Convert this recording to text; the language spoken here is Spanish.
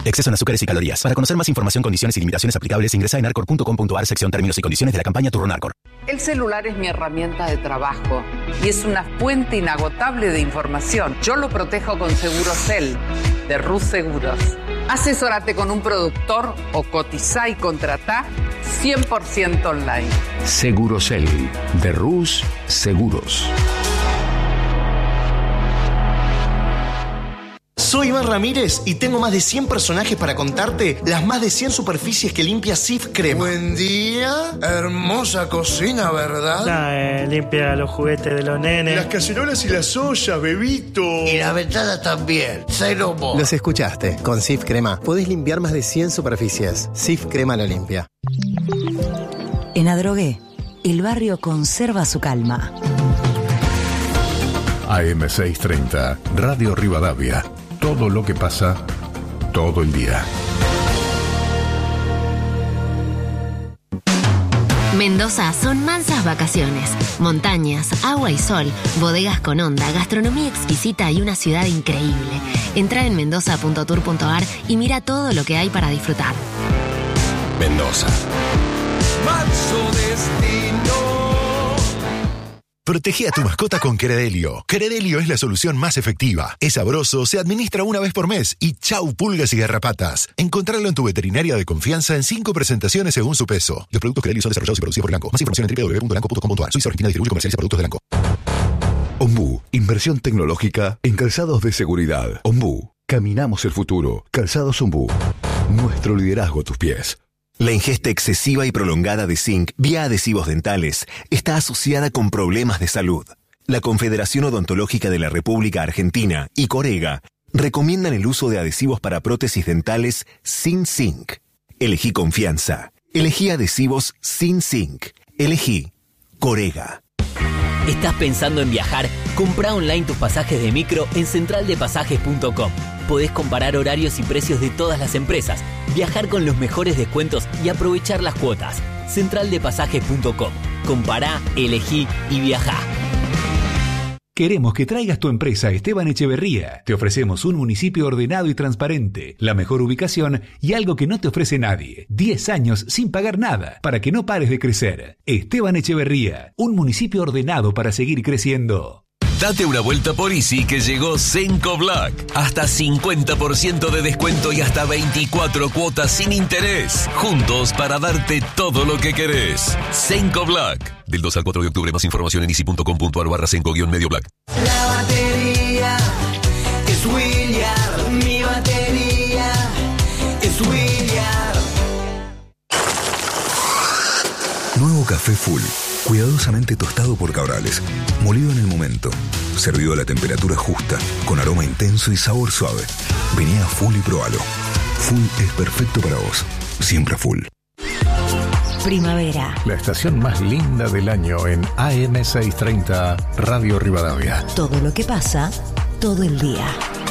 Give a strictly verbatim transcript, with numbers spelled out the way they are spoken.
Exceso en azúcares y calorías. Para conocer más información, condiciones y limitaciones aplicables, ingresa en arcor punto com punto ar, sección términos y condiciones de la campaña Turno Arcor. El celular es mi herramienta de trabajo y es una fuente inagotable de información. Yo lo protejo con Segurosel de Rus Seguros. Asesórate con un productor o cotizá y contratá cien por ciento online. Segurosel de Rus Seguros. Soy Iván Ramírez y tengo más de cien personajes para contarte las más de cien superficies que limpia Cif Crema. Buen día, hermosa cocina, ¿verdad? No, eh, limpia los juguetes de los nenes. Las cacerolas y las ollas, bebito. Y la ventana también, cero mo. Los escuchaste, con Cif Crema podés limpiar más de cien superficies. Cif Crema lo limpia. En Adrogué, el barrio conserva su calma. A M seiscientos treinta, Radio Rivadavia. Todo lo que pasa, todo el día. Mendoza son mansas vacaciones, montañas, agua y sol, bodegas con onda, gastronomía exquisita y una ciudad increíble. Entra en mendoza punto tour punto ar y mira todo lo que hay para disfrutar. Mendoza. Manso destino. Protege a tu mascota con Credelio. Credelio es la solución más efectiva. Es sabroso, se administra una vez por mes y chau pulgas y garrapatas. Encontrarlo en tu veterinaria de confianza en cinco presentaciones según su peso. Los productos Credelio son desarrollados y producidos por Elanco. Más información en doble u doble u doble u punto elanco punto com punto ar. Suiza Argentina distribuye y comercializa productos de Elanco. Ombú, inversión tecnológica en calzados de seguridad. Ombú, caminamos el futuro. Calzados Ombú. Nuestro liderazgo a tus pies. La ingesta excesiva y prolongada de zinc vía adhesivos dentales está asociada con problemas de salud. La Confederación Odontológica de la República Argentina y Corega recomiendan el uso de adhesivos para prótesis dentales sin zinc. Elegí confianza. Elegí adhesivos sin zinc. Elegí Corega. ¿Estás pensando en viajar? Compra online tus pasajes de micro en central de pasajes punto com. Podés comparar horarios y precios de todas las empresas, viajar con los mejores descuentos y aprovechar las cuotas. central de pasajes punto com. Compará, elegí y viajá. Queremos que traigas tu empresa a Esteban Echeverría. Te ofrecemos un municipio ordenado y transparente, la mejor ubicación y algo que no te ofrece nadie. diez años sin pagar nada, para que no pares de crecer. Esteban Echeverría, un municipio ordenado para seguir creciendo. Date una vuelta por Easy que llegó Cenco Black. Hasta cincuenta por ciento de descuento y hasta veinticuatro cuotas sin interés. Juntos para darte todo lo que querés. Cenco Black. Del dos al cuatro de octubre. Más información en easy punto com punto ar barra Cenco guión medio black. La batería es William. Mi batería es William. Nuevo café Full. Cuidadosamente tostado por Cabrales, molido en el momento, servido a la temperatura justa, con aroma intenso y sabor suave. Vení a Full y probalo. Full es perfecto para vos, siempre Full. Primavera. La estación más linda del año en A M seiscientos treinta, Radio Rivadavia. Todo lo que pasa, todo el día.